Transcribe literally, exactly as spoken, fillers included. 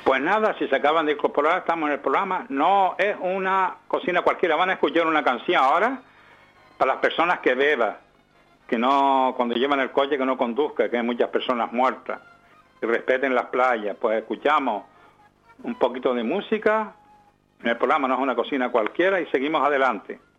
Pues nada, si se acaban de incorporar, estamos en el programa. No es una cocina cualquiera, van a escuchar una canción ahora para las personas que beban, que no, cuando llevan el coche, que no conduzca, que hay muchas personas muertas, que respeten las playas. Pues escuchamos un poquito de música, en el programa no es una cocina cualquiera y seguimos adelante.